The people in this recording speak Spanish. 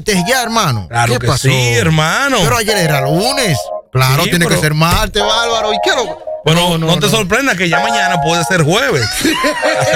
martes ya, hermano. Claro ¿Qué que pasó? sí, hermano. Pero ayer era lunes. Claro, Sí, tiene pero- que ser martes, Bárbaro. ¿Y qué lo...? Bueno, no te sorprenda que ya mañana puede ser jueves.